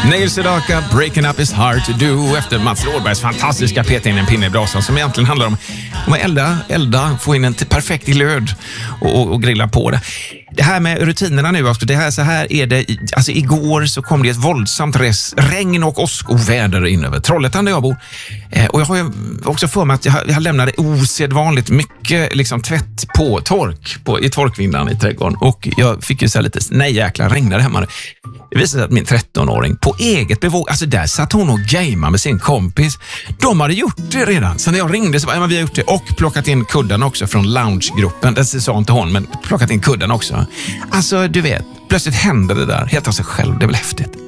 Nail Sedaka, Breaking Up Is Hard To Do, efter Mats Lårdbergs fantastiska Peta in en pinne i brasan, som egentligen handlar om att elda, få in en perfekt glöd och grilla på det. Det här med rutinerna nu, så här är det. Alltså igår så kom det ett våldsamt regn och åskoväder in över Trollhättan där jag bor. Och jag har ju också för mig att jag lämnade osedvanligt mycket liksom tvätt på tork i torkvindan i trädgården. Och jag fick ju så här lite, nej jäklar, regnade hemma. Det visade sig att min 13-åring på eget bevåg, alltså där satt hon och gamea med sin kompis. De hade gjort det redan. Så när jag ringde så var vi har gjort det och plockat in kudden också från loungegruppen. Det sa inte hon, men plockat in kudden också. Alltså du vet, plötsligt händer det där helt av sig själv. Det är väl häftigt.